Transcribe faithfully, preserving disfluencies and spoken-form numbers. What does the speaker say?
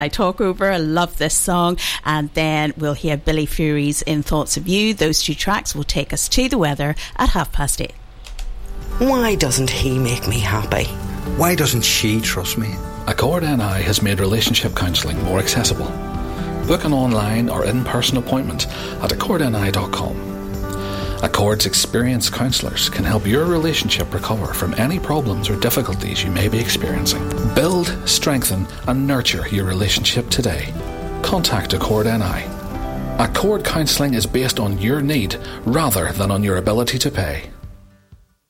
I Talk Over. I love this song. And then we'll hear Billy Fury's In Thoughts of You. Those two tracks will take us to the weather at half past eight. Why doesn't he make me happy? Why doesn't she trust me? Accord N I has made relationship counselling more accessible. Book an online or in-person appointment at accord n i dot com. Accord's experienced counsellors can help your relationship recover from any problems or difficulties you may be experiencing. Build, strengthen and nurture your relationship today. Contact Accord N I. Accord counselling is based on your need rather than on your ability to pay.